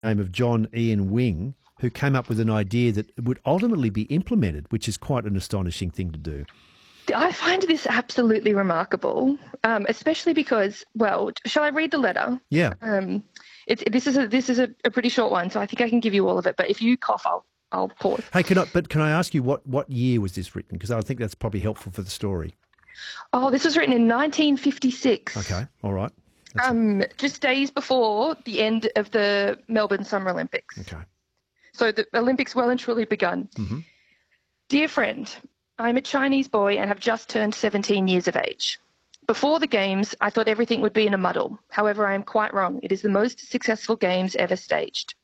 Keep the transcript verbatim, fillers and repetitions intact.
name of John Ian Wing, who came up with an idea that would ultimately be implemented, which is quite an astonishing thing to do. I find this absolutely remarkable, um, especially because, well, shall I read the letter? Yeah. Um, it's, this is a this is a, a pretty short one, so I think I can give you all of it. But if you cough, I'll I'll pause. Hey, can I? But can I ask you what what year was this written? Because I think that's probably helpful for the story. Oh, this was written in nineteen fifty-six. Okay, all right. That's um, just days before the end of the Melbourne Summer Olympics. Okay. So the Olympics well and truly begun. Mm-hmm. Dear friend, I'm a Chinese boy and have just turned seventeen years of age. Before the Games, I thought everything would be in a muddle. However, I am quite wrong. It is the most successful Games ever staged.